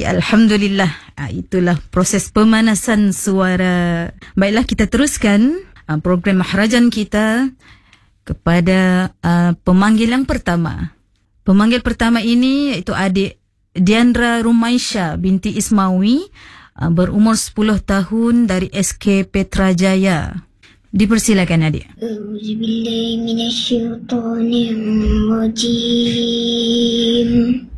Alhamdulillah. Itulah proses pemanasan suara. Baiklah, kita teruskan program Mahrajan kita kepada pemanggil yang pertama. Pemanggil pertama ini iaitu adik Diandra Rumaisha binti Ismawi, berumur 10 tahun dari SK Petrajaya. Dipersilakan adik. Auzubillahi minasyaitonirrajim.